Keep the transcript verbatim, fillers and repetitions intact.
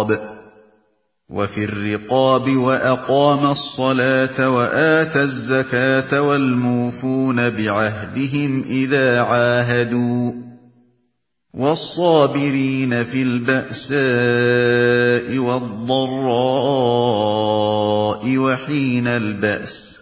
الرِّقَابِ وَفِي الرِّقَابِ وَأَقَامَ الصَّلَاةَ وَآتَى الزَّكَاةَ وَالْمُوفُونَ بِعَهْدِهِمْ إِذَا عَاهَدُوا وَالصَّابِرِينَ فِي الْبَأْسَاءِ وَالضَّرَّاءِ وَحِينَ الْبَأْسِ